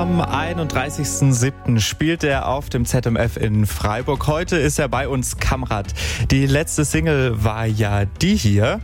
Am 31.07. spielt er auf dem ZMF in Freiburg. Heute ist er bei uns Kamrat. Die letzte Single war ja die hier.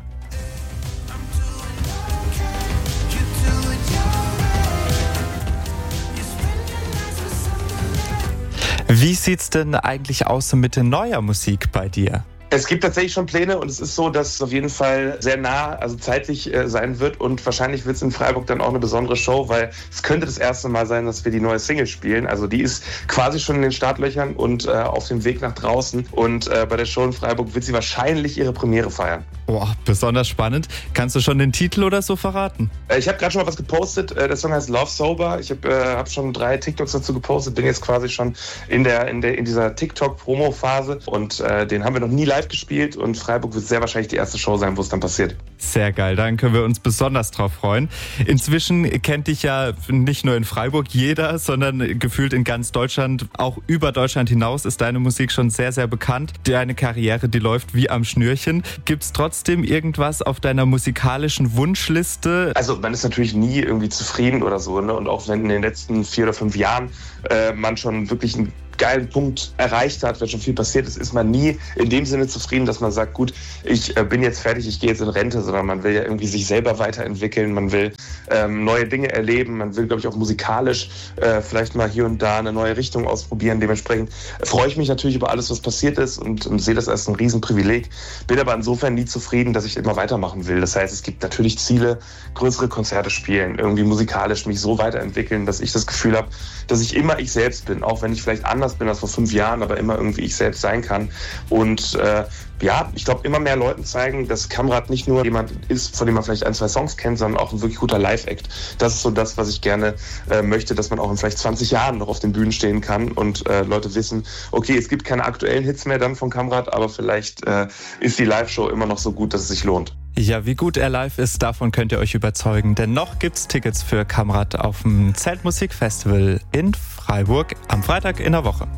Wie sieht's denn eigentlich aus mit neuer Musik bei dir? Es gibt tatsächlich schon Pläne und es ist so, dass es auf jeden Fall sehr nah, also zeitlich sein wird und wahrscheinlich wird es in Freiburg dann auch eine besondere Show, weil es könnte das erste Mal sein, dass wir die neue Single spielen. Also die ist quasi schon in den Startlöchern und auf dem Weg nach draußen und bei der Show in Freiburg wird sie wahrscheinlich ihre Premiere feiern. Boah, besonders spannend. Kannst du schon den Titel oder so verraten? Ich habe gerade schon mal was gepostet. Der Song heißt Love Sober. Ich hab schon 3 TikToks dazu gepostet. Bin jetzt quasi schon in dieser TikTok-Promo-Phase und den haben wir noch nie live gespielt und Freiburg wird sehr wahrscheinlich die erste Show sein, wo es dann passiert. Sehr geil, dann können wir uns besonders drauf freuen. Inzwischen kennt dich ja nicht nur in Freiburg jeder, sondern gefühlt in ganz Deutschland, auch über Deutschland hinaus ist deine Musik schon sehr, sehr bekannt. Deine Karriere, die läuft wie am Schnürchen. Gibt's trotzdem irgendwas auf deiner musikalischen Wunschliste? Also man ist natürlich nie irgendwie zufrieden oder so, ne? Und auch wenn in den letzten 4 oder 5 Jahren man schon wirklich einen geilen Punkt erreicht hat, wenn schon viel passiert ist, ist man nie in dem Sinne zufrieden, dass man sagt, gut, ich bin jetzt fertig, ich gehe jetzt in Rente, sondern man will ja irgendwie sich selber weiterentwickeln, man will neue Dinge erleben, man will, glaube ich, auch musikalisch vielleicht mal hier und da eine neue Richtung ausprobieren. Dementsprechend freue ich mich natürlich über alles, was passiert ist und sehe das als ein Riesenprivileg, bin aber insofern nie zufrieden, dass ich immer weitermachen will. Das heißt, es gibt natürlich Ziele, größere Konzerte spielen, irgendwie musikalisch mich so weiterentwickeln, dass ich das Gefühl habe, dass ich immer ich selbst bin, auch wenn ich vielleicht anders bin als vor 5 Jahren, aber immer irgendwie ich selbst sein kann. Und ich glaube, immer mehr Leuten zeigen, dass Kamrat nicht nur jemand ist, von dem man vielleicht 1, 2 Songs kennt, sondern auch ein wirklich guter Live-Act. Das ist so das, was ich gerne möchte, dass man auch in vielleicht 20 Jahren noch auf den Bühnen stehen kann und Leute wissen, okay, es gibt keine aktuellen Hits mehr dann von Kamrat, aber vielleicht ist die Live-Show immer noch so gut, dass es sich lohnt. Ja, wie gut er live ist, davon könnt ihr euch überzeugen. Denn noch gibt's Tickets für Kamrat auf dem Zeltmusikfestival in Freiburg am Freitag in der Woche.